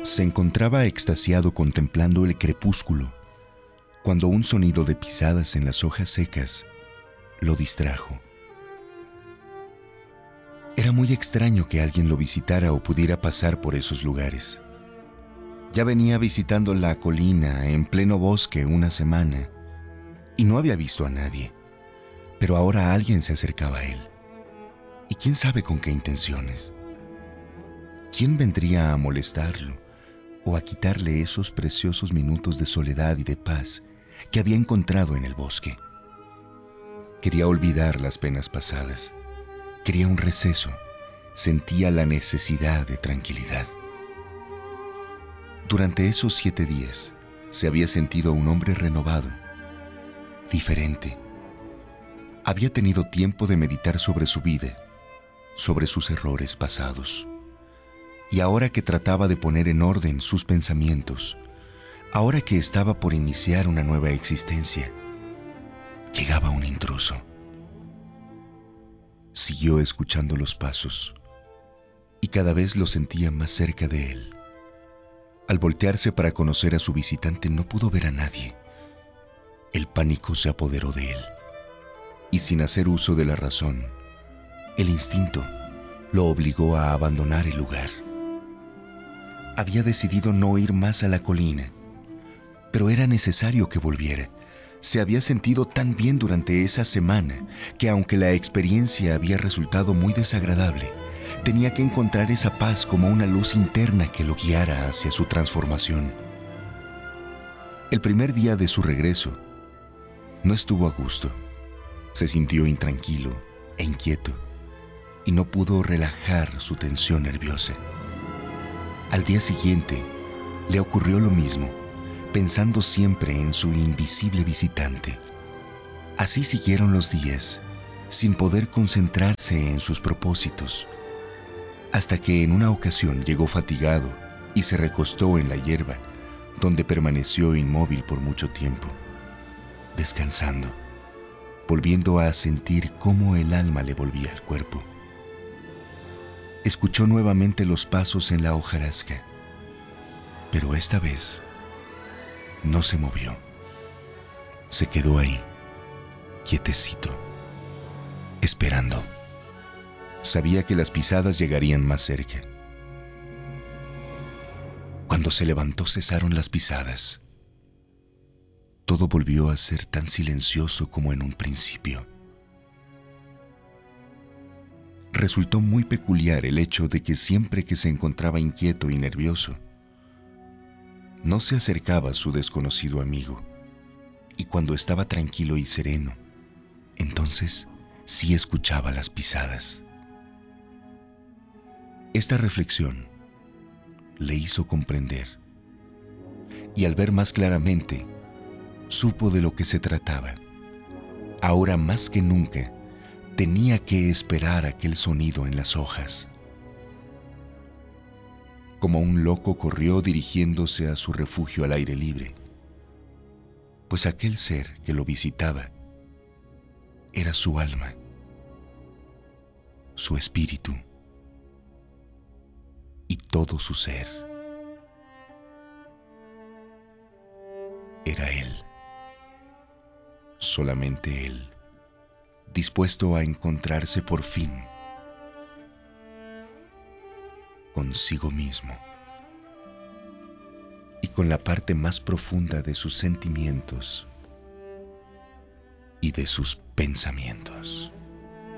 Se encontraba extasiado contemplando el crepúsculo cuando un sonido de pisadas en las hojas secas lo distrajo. Era muy extraño que alguien lo visitara o pudiera pasar por esos lugares. Ya venía visitando la colina en pleno bosque una semana y no había visto a nadie, pero ahora alguien se acercaba a él. Y quién sabe con qué intenciones. ¿Quién vendría a molestarlo o a quitarle esos preciosos minutos de soledad y de paz que había encontrado en el bosque? Quería olvidar las penas pasadas. Quería un receso. Sentía la necesidad de tranquilidad. Durante esos 7 días se había sentido un hombre renovado, diferente. Había tenido tiempo de meditar sobre su vida, sobre sus errores pasados. Y ahora que trataba de poner en orden sus pensamientos, ahora que estaba por iniciar una nueva existencia, llegaba un intruso. Siguió escuchando los pasos y cada vez lo sentía más cerca de él. Al voltearse para conocer a su visitante no pudo ver a nadie. El pánico se apoderó de él y sin hacer uso de la razón, el instinto lo obligó a abandonar el lugar. Había decidido no ir más a la colina, pero era necesario que volviera. Se había sentido tan bien durante esa semana que aunque la experiencia había resultado muy desagradable, tenía que encontrar esa paz como una luz interna que lo guiara hacia su transformación. El primer día de su regreso, no estuvo a gusto. Se sintió intranquilo e inquieto y no pudo relajar su tensión nerviosa. Al día siguiente, le ocurrió lo mismo, pensando siempre en su invisible visitante. Así siguieron los días, sin poder concentrarse en sus propósitos, hasta que en una ocasión llegó fatigado y se recostó en la hierba, donde permaneció inmóvil por mucho tiempo, descansando, volviendo a sentir cómo el alma le volvía al cuerpo. Escuchó nuevamente los pasos en la hojarasca, pero esta vez no se movió. Se quedó ahí, quietecito, esperando. Sabía que las pisadas llegarían más cerca. Cuando se levantó cesaron las pisadas. Todo volvió a ser tan silencioso como en un principio. Resultó muy peculiar el hecho de que siempre que se encontraba inquieto y nervioso, no se acercaba a su desconocido amigo, y cuando estaba tranquilo y sereno, entonces sí escuchaba las pisadas. Esta reflexión le hizo comprender, y al ver más claramente, supo de lo que se trataba. Ahora más que nunca, tenía que esperar aquel sonido en las hojas. Como un loco corrió dirigiéndose a su refugio al aire libre, pues aquel ser que lo visitaba era su alma, su espíritu y todo su ser. Era él, solamente él, dispuesto a encontrarse por fin consigo mismo y con la parte más profunda de sus sentimientos y de sus pensamientos.